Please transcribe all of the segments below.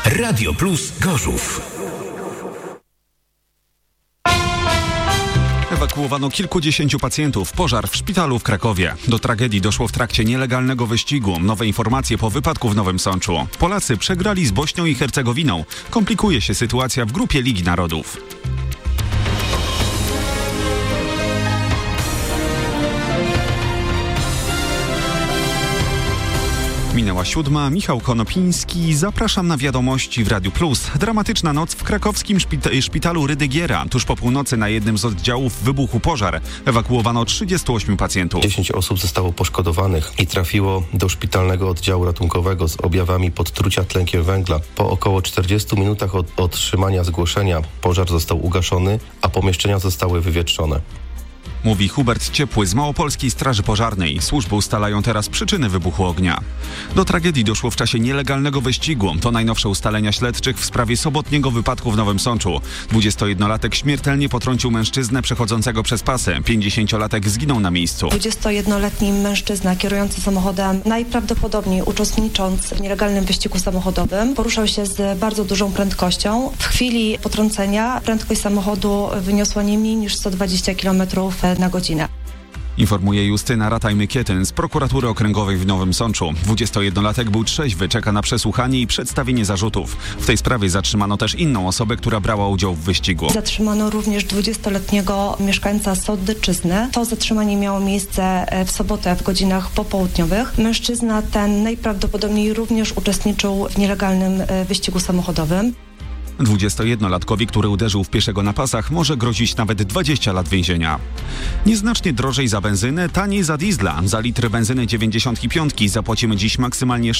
Radio Plus Gorzów. Ewakuowano kilkudziesięciu pacjentów. Pożar w szpitalu w Krakowie. Do tragedii doszło w trakcie nielegalnego wyścigu. Nowe informacje po wypadku w Nowym Sączu. Polacy przegrali z Bośnią i Hercegowiną. Komplikuje się sytuacja w grupie Ligi Narodów. Minęła 7. Michał Konopiński. Zapraszam na wiadomości w Radiu Plus. Dramatyczna noc w krakowskim szpitalu Rydygiera. Tuż po północy na jednym z oddziałów wybuchł pożar. Ewakuowano 38 pacjentów. 10 osób zostało poszkodowanych i trafiło do szpitalnego oddziału ratunkowego z objawami podtrucia tlenkiem węgla. Po około 40 minutach od otrzymania zgłoszenia pożar został ugaszony, a pomieszczenia zostały wywietrzone. Mówi Hubert Ciepły z Małopolskiej Straży Pożarnej. Służby ustalają teraz przyczyny wybuchu ognia. Do tragedii doszło w czasie nielegalnego wyścigu. To najnowsze ustalenia śledczych w sprawie sobotniego wypadku w Nowym Sączu. 21-latek śmiertelnie potrącił mężczyznę przechodzącego przez pasy. 50-latek zginął na miejscu. 21-letni mężczyzna kierujący samochodem, najprawdopodobniej uczestnicząc w nielegalnym wyścigu samochodowym, poruszał się z bardzo dużą prędkością. W chwili potrącenia prędkość samochodu wyniosła nie mniej niż 120 km na godzinę. Informuje Justyna Rataj-Mykietyn z Prokuratury Okręgowej w Nowym Sączu. 21-latek był trzeźwy, czeka na przesłuchanie i przedstawienie zarzutów. W tej sprawie zatrzymano też inną osobę, która brała udział w wyścigu. Zatrzymano również 20-letniego mieszkańca Soddyczyzny. To zatrzymanie miało miejsce w sobotę w godzinach popołudniowych. Mężczyzna ten najprawdopodobniej również uczestniczył w nielegalnym wyścigu samochodowym. 21-latkowi, który uderzył w pieszego na pasach, może grozić nawet 20 lat więzienia. Nieznacznie drożej za benzynę, taniej za diesla. Za litr benzyny 95 zapłacimy dziś maksymalnie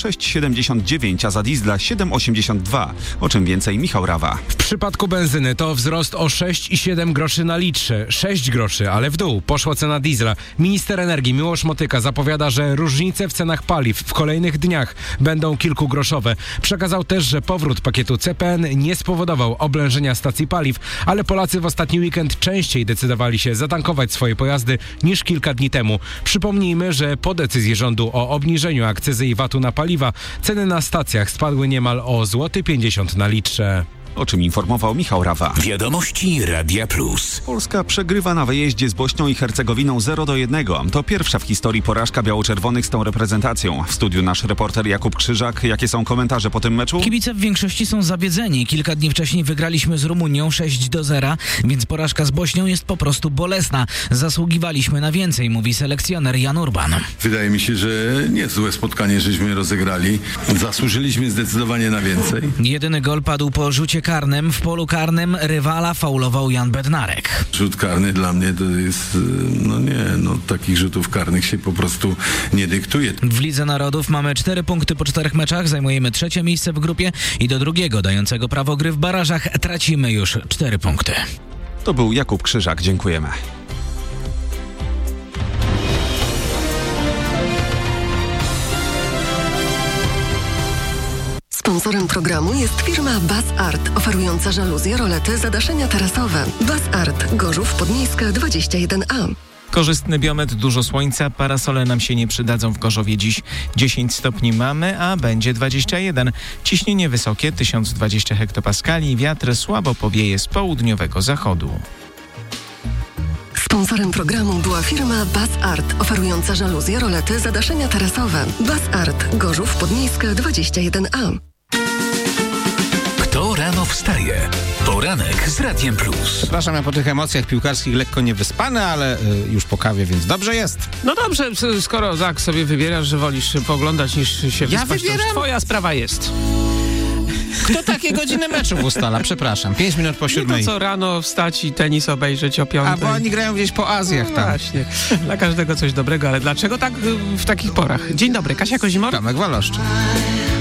6,79, a za diesla 7,82. O czym więcej Michał Rawa. W przypadku benzyny to wzrost o 6,7 groszy na litrze. 6 groszy, ale w dół poszła cena diesla. Minister energii Miłosz Motyka zapowiada, że różnice w cenach paliw w kolejnych dniach będą kilkugroszowe. Przekazał też, że powrót pakietu CPN nie spowodował oblężenia stacji paliw, ale Polacy w ostatni weekend częściej decydowali się zatankować swoje pojazdy niż kilka dni temu. Przypomnijmy, że po decyzji rządu o obniżeniu akcyzy i VAT-u na paliwa ceny na stacjach spadły niemal o 1,50 zł na litrze. O czym informował Michał Rawa. Wiadomości Radia Plus. Polska przegrywa na wyjeździe z Bośnią i Hercegowiną 0-1. To pierwsza w historii porażka biało-czerwonych z tą reprezentacją. W studiu nasz reporter Jakub Krzyżak. Jakie są komentarze po tym meczu? Kibice w większości są zawiedzeni. Kilka dni wcześniej wygraliśmy z Rumunią 6-0, więc porażka z Bośnią jest po prostu bolesna. Zasługiwaliśmy na więcej, mówi selekcjoner Jan Urban. Wydaje mi się, że niezłe spotkanie żeśmy rozegrali. Zasłużyliśmy zdecydowanie na więcej. Jedyny gol padł po rzucie karnym. W polu karnym rywala faulował Jan Bednarek. Rzut karny dla mnie to jest, takich rzutów karnych się po prostu nie dyktuje. W Lidze Narodów mamy 4 punkty po 4 meczach, zajmujemy 3. miejsce w grupie i do drugiego, dającego prawo gry w barażach, tracimy już 4 punkty. To był Jakub Krzyżak, dziękujemy. Sponsorem programu jest firma Bas Art, oferująca żaluzje, rolety, zadaszenia tarasowe. Bas Art, Gorzów, Podmiejska, 21A. Korzystny biometr, dużo słońca, parasole nam się nie przydadzą w Gorzowie dziś. 10 stopni mamy, a będzie 21. Ciśnienie wysokie, 1020 hektopaskali, wiatr słabo powieje z południowego zachodu. Sponsorem programu była firma Bas Art, oferująca żaluzje, rolety, zadaszenia tarasowe. Bas Art, Gorzów, Podmiejska, 21A. Kto rano wstaje? Poranek z Radiem Plus. Przepraszam, ja po tych emocjach piłkarskich lekko niewyspany, ale już po kawie, więc dobrze jest. No dobrze, skoro tak sobie wybierasz, że wolisz pooglądać niż się wyspać, to już twoja sprawa jest. Kto takie godziny meczów ustala? Przepraszam, 5 minut po 7. Nie to co rano wstać i tenis obejrzeć o 5. A bo oni grają gdzieś po Azjach tam. Właśnie, dla każdego coś dobrego, ale dlaczego tak w takich porach? Dzień dobry, Kasia Kozimor. Tomek Waloszczyk.